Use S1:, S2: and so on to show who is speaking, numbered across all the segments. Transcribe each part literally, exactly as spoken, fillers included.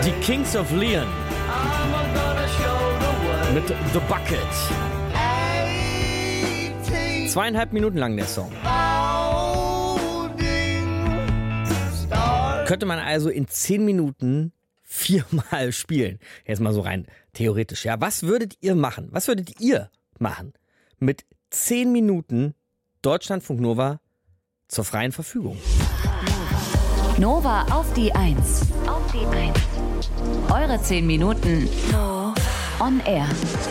S1: Die Kings of Leon mit The Bucket. Zweieinhalb Minuten lang der Song. Könnte man also in zehn Minuten viermal spielen. Jetzt mal so rein theoretisch. Ja, was würdet ihr machen? Was würdet ihr machen mit zehn Minuten Deutschlandfunk Nova zur freien Verfügung?
S2: Nova auf die Eins. Auf die Eins. Eure zehn Minuten on air.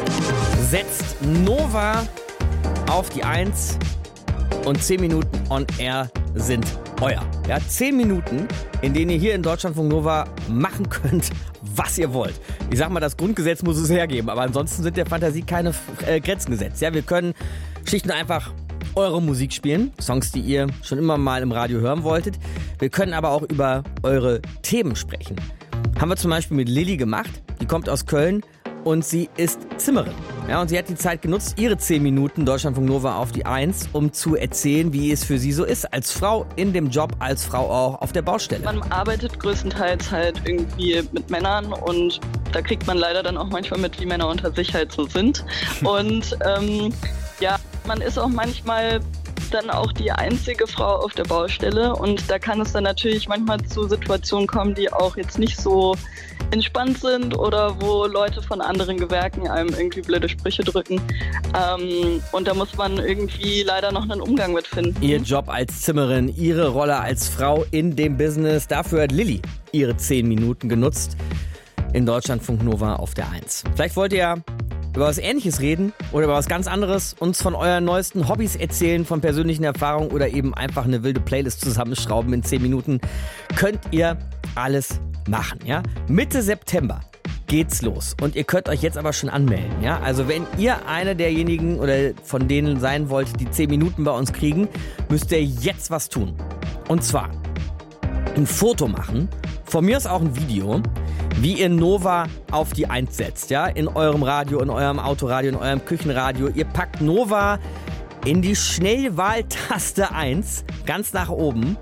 S1: Setzt Nova auf die Eins und zehn Minuten on air sind euer. Ja, zehn Minuten, in denen ihr hier in Deutschlandfunk Nova machen könnt, was ihr wollt. Ich sag mal, das Grundgesetz muss es hergeben, aber ansonsten sind der Fantasie keine äh, Grenzen gesetzt. Ja, wir können schlicht und einfach eure Musik spielen, Songs, die ihr schon immer mal im Radio hören wolltet. Wir können aber auch über eure Themen sprechen. Haben wir zum Beispiel mit Lilly gemacht, die kommt aus Köln und sie ist Zimmerin. Ja, und sie hat die Zeit genutzt, ihre zehn Minuten Deutschlandfunk Nova auf die Eins, um zu erzählen, wie es für sie so ist, als Frau in dem Job, als Frau auch auf der Baustelle.
S3: Man arbeitet größtenteils halt irgendwie mit Männern und da kriegt man leider dann auch manchmal mit, wie Männer unter sich halt so sind. Und ähm, ja, man ist auch manchmal dann auch die einzige Frau auf der Baustelle und da kann es dann natürlich manchmal zu Situationen kommen, die auch jetzt nicht so entspannt sind oder wo Leute von anderen Gewerken einem irgendwie blöde Sprüche drücken. Ähm, und da muss man irgendwie leider noch einen Umgang mit finden.
S1: Ihr Job als Zimmerin, ihre Rolle als Frau in dem Business, dafür hat Lilly ihre zehn Minuten genutzt in Deutschlandfunk Nova auf der Eins. Vielleicht wollt ihr ja über was Ähnliches reden oder über was ganz anderes, uns von euren neuesten Hobbys erzählen, von persönlichen Erfahrungen oder eben einfach eine wilde Playlist zusammenschrauben in zehn Minuten. Könnt ihr alles machen, ja? Mitte September geht's los und ihr könnt euch jetzt aber schon anmelden, ja? Also wenn ihr einer derjenigen oder von denen sein wollt, die zehn Minuten bei uns kriegen, müsst ihr jetzt was tun. Und zwar ein Foto machen, von mir aus auch ein Video, wie ihr Nova auf die Eins setzt, ja? In eurem Radio, in eurem Autoradio, in eurem Küchenradio. Ihr packt Nova in die Schnellwahltaste eins, ganz nach oben.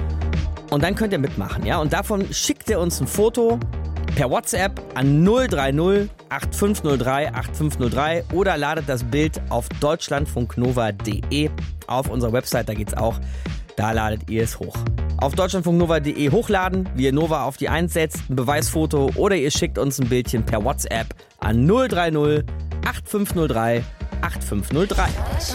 S1: Und dann könnt ihr mitmachen, ja? Und davon schickt ihr uns ein Foto per WhatsApp an null drei null acht fünf null drei acht fünf null drei oder ladet das Bild auf deutschlandfunknova punkt de auf unserer Website, da geht's auch. Da ladet ihr es hoch. Auf deutschlandfunknova punkt de hochladen, wie ihr Nova auf die Eins setzt, ein Beweisfoto oder ihr schickt uns ein Bildchen per WhatsApp an null drei null acht fünf null drei acht fünf null drei.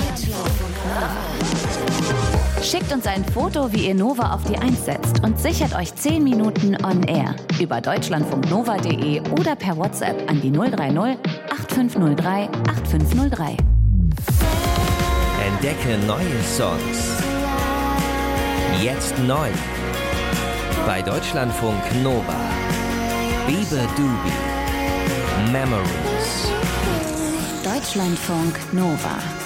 S2: Schickt uns ein Foto, wie ihr Nova auf die Eins setzt und sichert euch zehn Minuten on air über deutschlandfunknova punkt de oder per WhatsApp an die null drei null acht fünf null drei acht fünf null drei.
S4: Entdecke neue Songs. Jetzt neu. Bei Deutschlandfunk Nova. Bieber Doobie. Memories.
S2: Deutschlandfunk Nova.